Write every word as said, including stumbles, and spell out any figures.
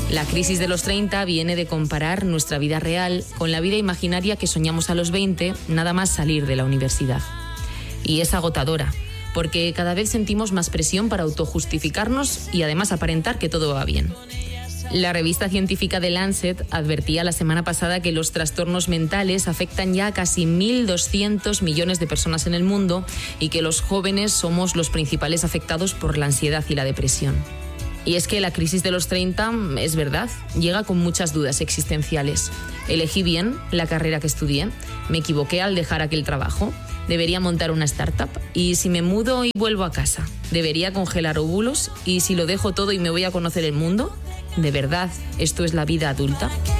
La crisis de los treinta viene de comparar nuestra vida real con la vida imaginaria que soñamos a los veinte, nada más salir de la universidad. Y es agotadora, porque cada vez sentimos más presión para autojustificarnos y además aparentar que todo va bien. La revista científica The Lancet advertía la semana pasada que los trastornos mentales afectan ya a casi mil doscientos millones de personas en el mundo y que los jóvenes somos los principales afectados por la ansiedad y la depresión. Y es que la crisis de los treinta, es verdad, llega con muchas dudas existenciales. ¿Elegí bien la carrera que estudié? ¿Me equivoqué al dejar aquel trabajo? ¿Debería montar una startup? ¿Y si me mudo y vuelvo a casa? ¿Debería congelar óvulos? ¿Y si lo dejo todo y me voy a conocer el mundo? ¿De verdad esto es la vida adulta?